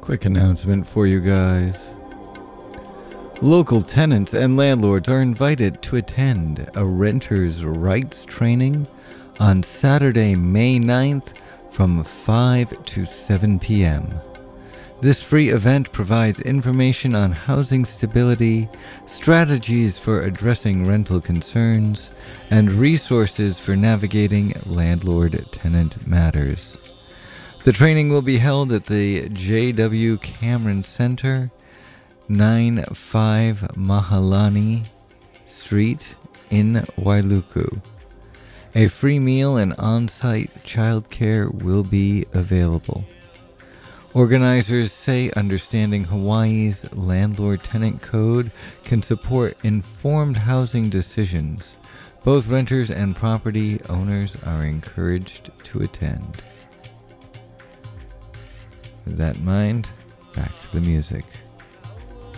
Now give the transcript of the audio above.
Quick announcement for you guys. Local tenants and landlords are invited to attend a renters' rights training on Saturday, May 9th from 5 to 7 p.m. This free event provides information on housing stability, strategies for addressing rental concerns, and resources for navigating landlord-tenant matters. The training will be held at the J.W. Cameron Center, 95 Mahalani Street in Wailuku. A free meal and on-site childcare will be available. Organizers say understanding Hawaii's landlord-tenant code can support informed housing decisions. Both renters and property owners are encouraged to attend. With that in mind, back to the music.